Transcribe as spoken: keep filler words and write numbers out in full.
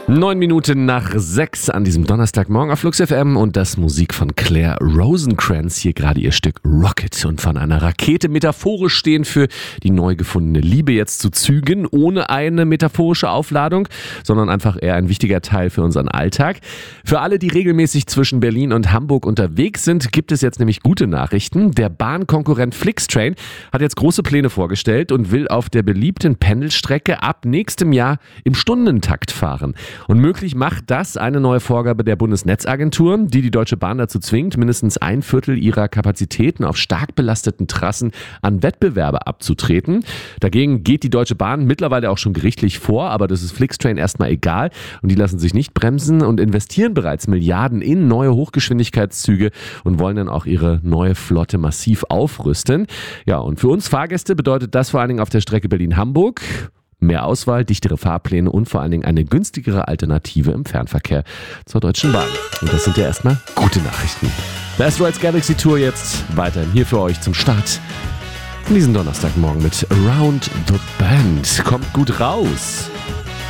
Neun Minuten nach sechs an diesem Donnerstagmorgen auf Flux F M und das Musik von Claire Rosencrantz. Hier gerade ihr Stück Rocket und von einer Rakete metaphorisch stehen für die neu gefundene Liebe jetzt zu Zügen, ohne eine metaphorische Aufladung, sondern einfach eher ein wichtiger Teil für unseren Alltag. Für alle, die regelmäßig zwischen Berlin und Hamburg unterwegs sind, gibt es jetzt nämlich gute Nachrichten. Der Bahnkonkurrent Flixtrain hat jetzt große Pläne vorgestellt und will auf der beliebten Pendelstrecke ab nächstem Jahr im Stundentakt fahren. Und möglich macht das eine neue Vorgabe der Bundesnetzagentur, die die Deutsche Bahn dazu zwingt, mindestens ein Viertel ihrer Kapazitäten auf stark belasteten Trassen an Wettbewerber abzutreten. Dagegen geht die Deutsche Bahn mittlerweile auch schon gerichtlich vor, aber das ist Flixtrain erstmal egal und die lassen sich nicht bremsen und investieren bereits Milliarden in neue Hochgeschwindigkeitszüge und wollen dann auch ihre neue Flotte massiv aufrüsten. Ja, und für uns Fahrgäste bedeutet das vor allen Dingen auf der Strecke Berlin-Hamburg mehr Auswahl, dichtere Fahrpläne und vor allen Dingen eine günstigere Alternative im Fernverkehr zur Deutschen Bahn. Und das sind ja erstmal gute Nachrichten. Best Rides Galaxy Tour jetzt weiterhin hier für euch zum Start in diesen Donnerstagmorgen mit Around the Bend. Kommt gut raus!